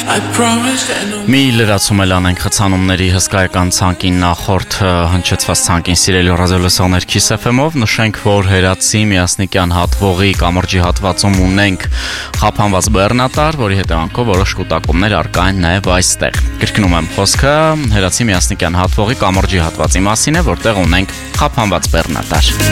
Մի լրացում էլ անենք խցանումների հսկայական ցանկին նախորդ հնչեցված ցանկին սիրելի ռադիոլսողներ Kiss FM-ով նշենք, որ Հերացի Միասնիկյան հատվողի կամրջի հատվածում ունենք խափանված բեռնատար, որի հետևանքով որոշ կուտակումներ առկա են նաև այստեղ։ Կրկնում եմ, խոսքը Հերացի Միասնիկյան հատվողի կամրջի հատվածի մասին է, որտեղ ունենք խափանված բեռնատար։